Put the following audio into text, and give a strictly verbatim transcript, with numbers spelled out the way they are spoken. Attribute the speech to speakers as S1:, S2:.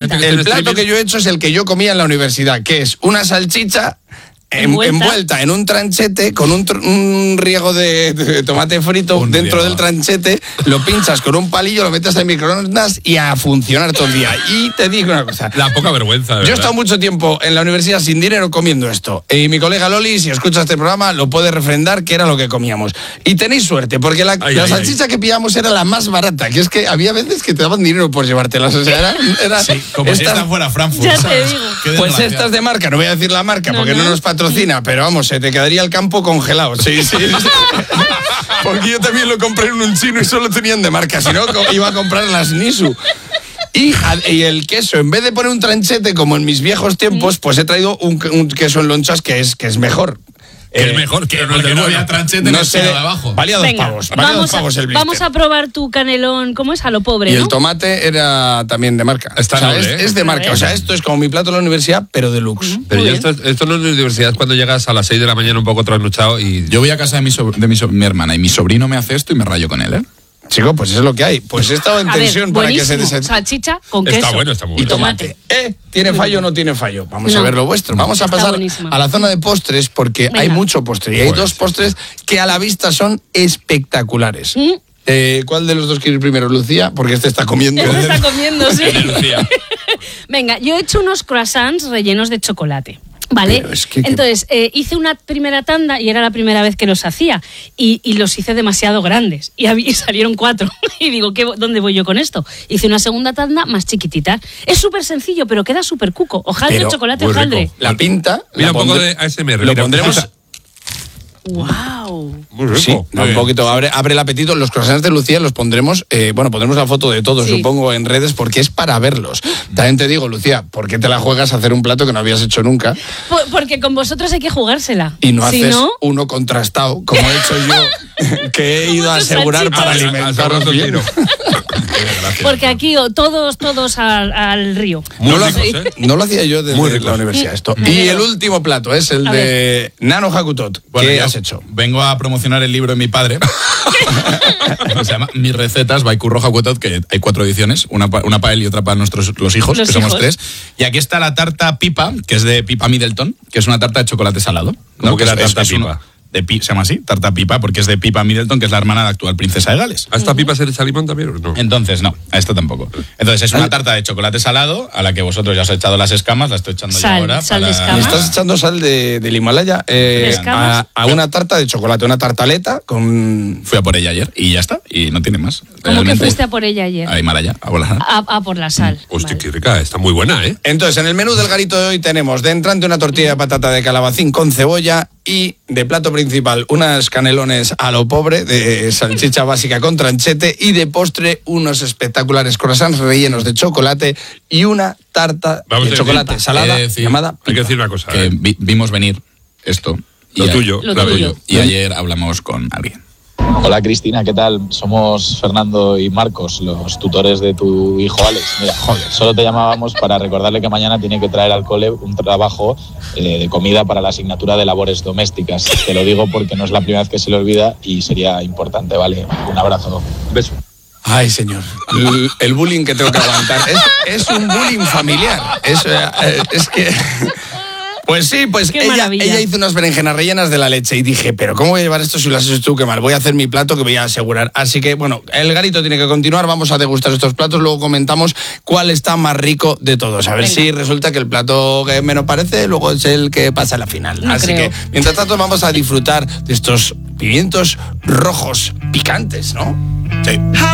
S1: El plato que yo he hecho es el que yo comía en la universidad, que es una salchicha envuelta, envuelta en un tranchete con un, tr- un riego de, de tomate frito un dentro riego. del tranchete, lo pinchas con un palillo, lo metes en microondas y a funcionar todo el día. Y te digo una cosa.
S2: La poca vergüenza, de
S1: Yo he estado mucho tiempo en la universidad sin dinero comiendo esto. Y mi colega Loli, si escucha este programa, lo puede refrendar que era lo que comíamos. Y tenéis suerte, porque la, ay, la ay, salchicha ay. que pillamos era la más barata, que es que había veces que te daban dinero por llevártelas. O sea, era... era
S3: sí, como esta, si esta fuera Frankfurt.
S4: Ya te digo.
S1: Pues estas de marca, no voy a decir la marca, no, porque no, no nos patrocina, pero vamos, se te quedaría el campo congelado. Sí, sí. Porque yo también lo compré en un chino y solo tenían de marca, si no iba a comprar las Nisu. Y, y el queso, en vez de poner un tranchete como en mis viejos tiempos, pues he traído un, un queso en lonchas que es, que es mejor.
S2: Que eh, es mejor, que no,
S3: no había tranchete en no el sé, de abajo.
S1: Valía dos
S4: Venga,
S1: pavos, valía dos pavos el blister.
S4: Vamos a probar tu canelón, ¿cómo es? A lo pobre,
S1: Y
S4: ¿no?
S1: el tomate era también de marca.
S2: Está
S1: o sea,
S2: noble,
S1: es,
S2: ¿eh?
S1: es de marca, o sea, esto es como mi plato de la universidad, pero deluxe.
S2: Uh-huh. Pero yo esto, esto no es de universidad, cuando llegas a las seis de la mañana un poco trasnochado y...
S3: Yo voy a casa de mi, so- de mi, so- mi hermana y mi sobrino me hace esto y me rayo con él, ¿eh?
S1: Chico, pues eso es lo que hay. Pues he estado en
S4: a
S1: tensión
S4: ver,
S1: para que se
S4: buenísimo.
S1: des...
S4: Salchicha con
S2: está
S4: queso.
S2: Bueno, está muy
S1: y
S2: bueno.
S1: tomate. ¿Eh? ¿Tiene fallo o no tiene fallo? Vamos
S4: no.
S1: a ver lo vuestro. Vamos a
S4: Está
S1: pasar
S4: buenísima.
S1: a la zona de postres porque
S4: Venga.
S1: hay mucho postre. Y hay
S2: Pues,
S1: dos postres que a la vista son espectaculares.
S4: ¿Mm?
S1: Eh, ¿Cuál de los dos quiere ir primero, Lucía? Porque este está comiendo.
S4: Este está comiendo, sí.
S2: Lucía.
S4: Venga, yo he hecho unos croissants rellenos de chocolate. ¿Vale?
S1: Es que,
S4: Entonces, eh, hice una primera tanda y era la primera vez que los hacía. Y, y los hice demasiado grandes. Y, hab- y salieron cuatro. Y digo, ¿qué, ¿dónde voy yo con esto? Hice una segunda tanda más chiquitita. Es súper sencillo, pero queda súper cuco. Hojaldre,
S1: Pero
S4: chocolate,
S2: muy rico.
S4: hojaldre.
S1: La pinta.
S2: Mira
S1: la
S2: un poco
S1: pondré-
S2: de A S M R.
S1: Lo
S2: mira,
S1: pondremos.
S2: mira.
S4: ¡Wow!
S2: Muy rico.
S1: Sí, no, un poquito, abre, abre el apetito. Los croissants de Lucía los pondremos, eh, bueno, pondremos la foto de todos,
S4: Sí.
S1: supongo, en redes, porque es para verlos. También te digo, Lucía, ¿por qué te la juegas a hacer un plato que no habías hecho nunca?
S4: Por- porque con vosotros hay que jugársela.
S1: Y no
S4: Si
S1: haces
S4: no,
S1: uno contrastado, como he hecho yo, que he ido a
S4: Muchos
S1: asegurar
S4: salchichas.
S1: para
S2: A- a-
S1: alimentar
S2: a- a-
S1: bien.
S2: tiro.
S4: porque aquí oh, todos, todos al, al río.
S2: Muy
S1: No lo,
S2: ricos,
S1: hacía,
S2: ¿eh?
S1: no lo hacía yo desde
S2: Muy
S1: la
S2: ricos.
S1: universidad esto.
S4: Me
S1: Y
S4: alegro.
S1: el último plato es el
S4: A
S1: de Nano Hakutot.
S3: Bueno,
S1: ¿Qué
S3: yo
S1: has hecho?
S3: Vengo a promocionar el libro de mi padre. Se llama Mis recetas by Curro Hakutot, que hay cuatro ediciones, una, pa- una para él y otra para nuestros los hijos,
S4: Los
S3: que somos
S4: hijos.
S3: tres. Y aquí está la tarta Pipa, que es de Pipa Middleton, que es una tarta de chocolate salado.
S2: ¿Cómo que
S3: es-
S2: la tarta
S3: es- es uno-
S2: Pipa?
S3: de pi- se llama así, tarta Pipa, porque es de Pipa Middleton, que es la hermana de la actual princesa de Gales.
S2: ¿A esta pipa se le echa limón también o no?
S3: Entonces, no, a esto tampoco. Entonces, es una tarta de chocolate salado a la que vosotros ya os he echado las escamas, la estoy echando
S4: Sal,
S3: yo ahora.
S4: sal de
S3: para-
S4: escamas.
S1: ¿Me estás echando sal de, del Himalaya eh,
S4: ¿De escamas?
S1: a, a una tarta de chocolate, una tartaleta con...
S3: Fui a por ella ayer y ya está, y no tiene más.
S4: ¿Cómo que
S3: Realmente,
S4: fuiste a por ella ayer?
S3: a Himalaya, a volar.
S4: A, a por la sal.
S2: Hostia,
S4: Vale.
S2: qué rica, está muy buena, ¿eh?
S1: Entonces, en el menú del garito de hoy tenemos de entrante una tortilla de patata de calabacín con cebolla y de plato principal unas canelones a lo pobre de salchicha básica con tranchete y de postre unos espectaculares croissants rellenos de chocolate y una tarta
S2: Vamos
S1: de
S2: a
S1: chocolate
S2: decir-
S1: salada
S3: he de decir-
S1: llamada
S2: Hay que decir una cosa.
S3: Que
S2: ¿eh?
S3: vi- vimos venir esto.
S2: Lo
S3: a-
S2: tuyo,
S4: Lo
S2: la
S4: tuyo.
S2: tuyo.
S3: Y ayer hablamos con alguien.
S5: Hola Cristina, ¿qué tal? Somos Fernando y Marcos, los tutores de tu hijo Alex. Mira, joder, solo te llamábamos para recordarle que mañana tiene que traer al cole un trabajo eh, de comida para la asignatura de labores domésticas. Te lo digo porque no es la primera vez que se le olvida y sería importante, ¿vale? Un abrazo.
S2: Beso.
S1: Ay, señor. El, el bullying que tengo que aguantar. Es, es un bullying familiar. Es, eh, es que... Pues sí, pues
S4: Qué
S1: ella,
S4: maravilla.
S1: ella hizo unas berenjenas rellenas de la leche y dije, pero ¿cómo voy a llevar esto si lo has hecho tú? Qué mal, voy a hacer mi plato que voy a asegurar. Así que, bueno, el garito tiene que continuar, vamos a degustar estos platos, luego comentamos cuál está más rico de todos. A ver
S4: Venga.
S1: si resulta que el plato que menos parece luego es el que pasa a la final.
S4: No
S1: Así
S4: creo.
S1: que, mientras tanto, vamos a disfrutar de estos pimientos rojos picantes, ¿no?
S3: Sí.